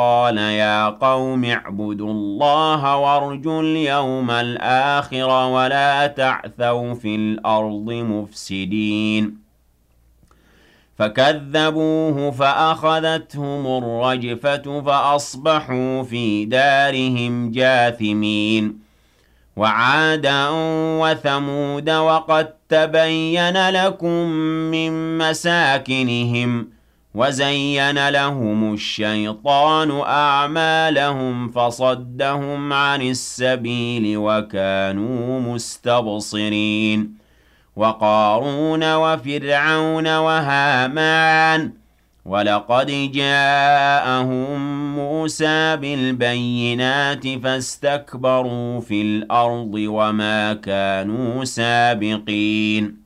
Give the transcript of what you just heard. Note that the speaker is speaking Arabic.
قال يا قوم اعبدوا الله وارجوا اليوم الآخر ولا تعثوا في الأرض مفسدين فكذبوه فأخذتهم الرجفة فأصبحوا في دارهم جاثمين وعادا وثمود وقد تبين لكم من مساكنهم وزين لهم الشيطان أعمالهم فصدهم عن السبيل وكانوا مستبصرين وقارون وفرعون وهامان ولقد جاءهم موسى بالبينات فاستكبروا في الأرض وما كانوا سابقين